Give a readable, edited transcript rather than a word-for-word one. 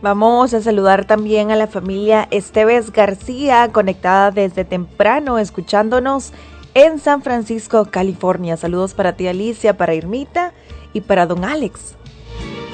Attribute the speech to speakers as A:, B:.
A: Vamos a saludar también a la familia Esteves García, conectada desde temprano, escuchándonos en San Francisco, California. Saludos para ti, Alicia, para Irmita y para don Alex.